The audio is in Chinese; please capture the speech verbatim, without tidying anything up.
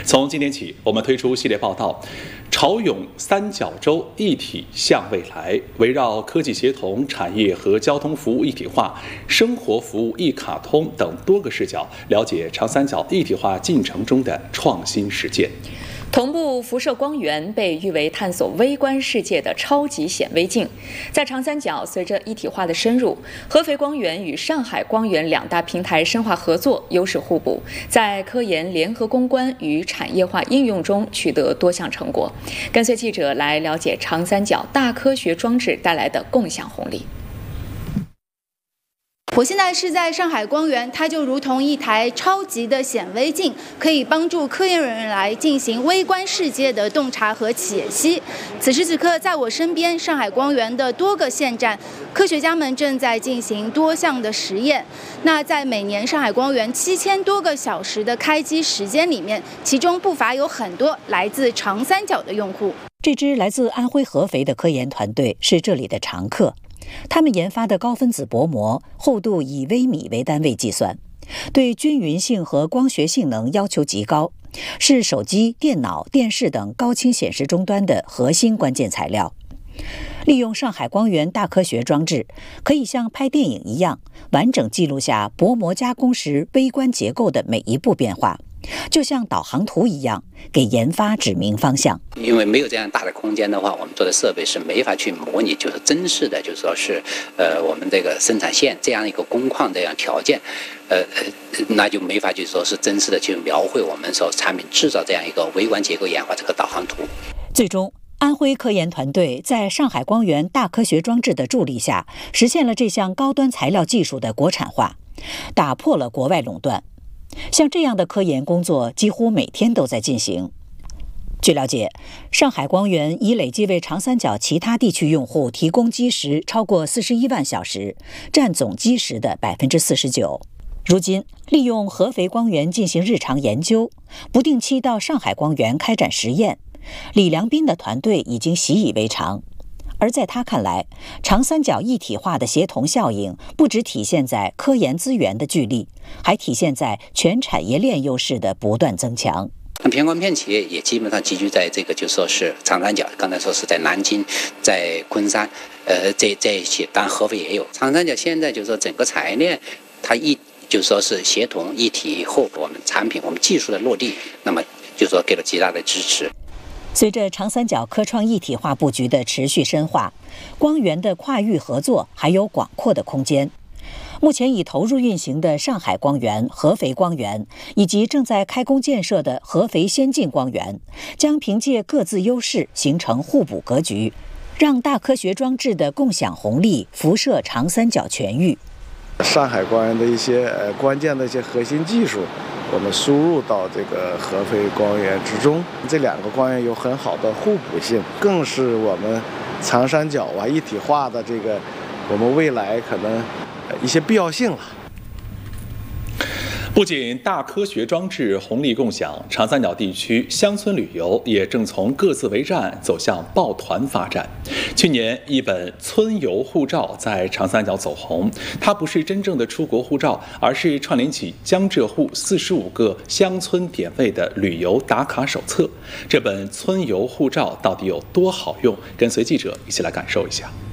从今天起，我们推出系列报道《潮涌三角洲一体向未来》，围绕科技协同、产业和交通服务一体化、生活服务一卡通等多个视角，了解长三角一体化进程中的创新实践。 同步辐射光源被誉为探索微观世界的超级显微镜。在长三角，随着一体化的深入，合肥光源与上海光源两大平台深化合作，优势互补，在科研联合攻关与产业化应用中取得多项成果。跟随记者来了解长三角大科学装置带来的共享红利。 我现在是在上海光源，它就如同一台超级的显微镜，可以帮助科研人员来进行微观世界的洞察和解析。此时此刻，在我身边，上海光源的多个线站，科学家们正在进行多项的实验。那在每年上海光源七千多个小时的开机时间里面，其中不乏有很多来自长三角的用户。 这支来自安徽合肥的科研团队是这里的常客。他们研发的高分子薄膜厚度以微米为单位计算，对均匀性和光学性能要求极高，是手机、电脑、电视等高清显示终端的核心关键材料。利用上海光源大科学装置，可以像拍电影一样，完整记录下薄膜加工时微观结构的每一步变化，就像导航图一样，给研发指明方向。 因为没有这样大的空间的话，我们做的设备是没法去模拟，就是真实的，就是说是，呃，我们这个生产线这样一个工况这样条件，呃呃，那就没法去说是真实的去描绘我们所产品制造这样一个微观结构演化这个导航图。 最终，安徽科研团队在上海光源大科学装置的助力下，实现了这项高端材料技术的国产化，打破了国外垄断。像这样的科研工作几乎每天都在进行。据了解，上海光源已累计为长三角其他地区用户提供基时超过四十一万小时，占总基时的 百分之四十九。如今，利用合肥光源进行日常研究，不定期到上海光源开展实验，李良斌的团队已经习以为常。而在他看来，长三角一体化的协同效应不只体现在科研资源的聚力，还体现在全产业链优势的不断增强。 偏光片企业也基本上集聚在这个，就说是长三角，刚才说是在南京、在昆山，呃，这这一些，当然合肥也有。长三角现在就是说整个产业链，它一就说是协同一体以后，我们产品、我们技术的落地，那么就说给了极大的支持。 随着长三角科创一体化布局的持续深化，光源的跨域合作还有广阔的空间。目前已投入运行的上海光源、合肥光源，以及正在开工建设的合肥先进光源，将凭借各自优势形成互补格局，让大科学装置的共享红利辐射长三角全域。 上海光源的一些呃关键的一些核心技术，我们输入到这个合肥光源之中，这两个光源有很好的互补性，更是我们长三角啊一体化的这个我们未来可能一些必要性了。 不仅大科学装置红利共享，长三角地区乡村旅游也正从各自为战走向抱团发展。去年，一本村游护照在长三角走红，它不是真正的出国护照，而是串联起江浙沪四十五个乡村点位的旅游打卡手册。这本村游护照到底有多好用？跟随记者一起来感受一下。